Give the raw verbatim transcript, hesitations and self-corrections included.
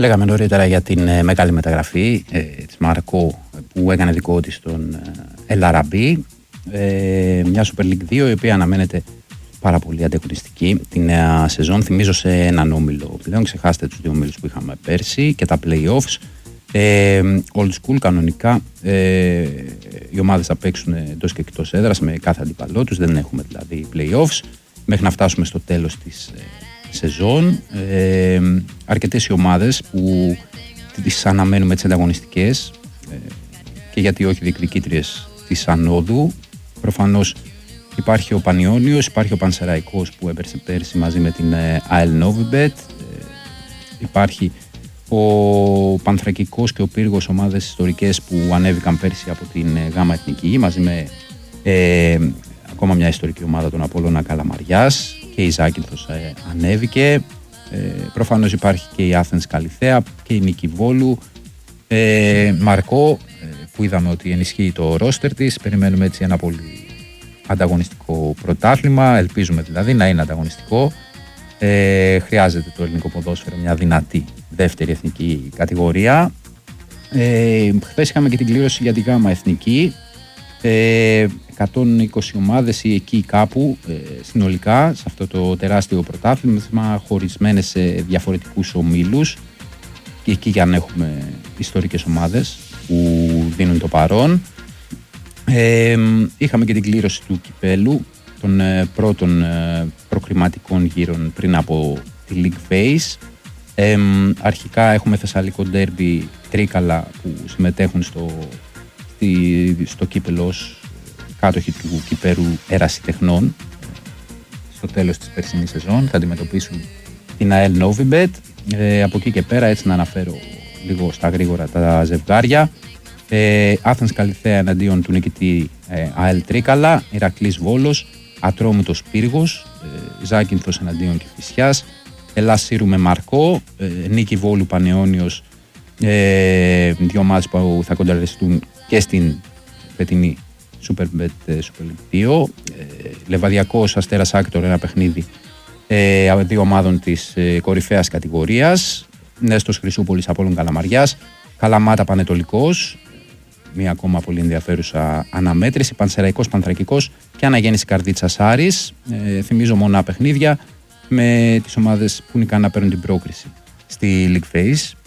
Λέγαμε νωρίτερα για την ε, μεγάλη μεταγραφή ε, της Μαρκό που έκανε δικό της τον ε, El Arabi, ε, μια Super League δύο η οποία αναμένεται πάρα πολύ ανταγωνιστική τη νέα σεζόν. Θυμίζω σε έναν όμιλο πλέον, ξεχάστε τους δύο όμιλους που είχαμε πέρσι και τα play-offs. Ε, old school κανονικά, ε, οι ομάδες θα παίξουν εντός και εκτός έδρας με κάθε αντίπαλό τους, δεν έχουμε δηλαδή play-offs μέχρι να φτάσουμε στο τέλος της ε, σεζόν. Ε, αρκετές οι ομάδες που τις αναμένουμε τις ανταγωνιστικές ε, και γιατί όχι διεκδικήτριες της ανόδου. Προφανώς υπάρχει ο Πανιόνιος, υπάρχει ο Πανσεραϊκός που έπαιρσε πέρσι μαζί με την ε, AEL Novibet, ε, υπάρχει ο Πανθρακικός και ο Πύργος, ομάδες ιστορικές που ανέβηκαν πέρσι από την ε, Γάμα Εθνική μαζί με ε, ακόμα μια ιστορική ομάδα, τον Απόλλωνα Καλαμαριάς, και η Ζάκυνθος ε, ανέβηκε. Ε, προφανώς υπάρχει και η Athens Καλυθέα και η Νίκη Βόλου. Ε, Μαρκό, ε, που είδαμε ότι ενισχύει το ρόστερ της. Περιμένουμε έτσι ένα πολύ ανταγωνιστικό πρωτάθλημα. Ελπίζουμε δηλαδή να είναι ανταγωνιστικό. Ε, χρειάζεται το ελληνικό ποδόσφαιρο μια δυνατή δεύτερη εθνική κατηγορία. Ε, χθες είχαμε και την κλήρωση για τη Γάμα Εθνική. Ε, εκατόν είκοσι ομάδες ή εκεί κάπου ε, συνολικά σε αυτό το τεράστιο πρωτάθλημα, χωρισμένες σε διαφορετικούς ομίλους, και εκεί για να έχουμε ιστορικές ομάδες που δίνουν το παρόν. Ε, είχαμε και την κλήρωση του κυπέλου των ε, πρώτων ε, προκριματικών γύρων πριν από τη League Phase. Ε, αρχικά έχουμε Θεσσαλικό Ντέρμπι Τρίκαλα που συμμετέχουν στο, στη, στο κύπελο ως κάτοχοι του κυπέρου Ερασιτεχνών. Στο τέλος της περσινής σεζόν θα αντιμετωπίσουν την AEL Novibet. Ε, από εκεί και πέρα, έτσι να αναφέρω λίγο στα γρήγορα τα ζευγάρια. Ε, Athens Καλυθέα εναντίον του νικητή ε, AEL Τρίκαλα, Ηρακλής Βόλος, Ατρόμητος Πύργος, ε, Ζάκυνθος εναντίον Κηφισιάς, Ελλάς Σύρου με Μαρκό, ε, Νίκη Βόλου Πανεώνιος, ε, δύο ομάδες που θα κοντραριστούν και στην φετινή Superbet Super League δύο. ε, Λεβαδιακός Αστέρας Άκτορ, ένα παιχνίδι ε, δύο ομάδων της ε, κορυφαίας κατηγορίας. Νέστος Χρυσούπολης Απόλλων Καλαμαριάς, Καλαμάτα Πανετολικός, μία ακόμα πολύ ενδιαφέρουσα αναμέτρηση, Πανσεραϊκός Πανθρακικός και Αναγέννηση Καρδίτσας Άρης. Ε, θυμίζω μονά παιχνίδια με τις ομάδες που νικάνε να παίρνουν την πρόκριση στη League Phase.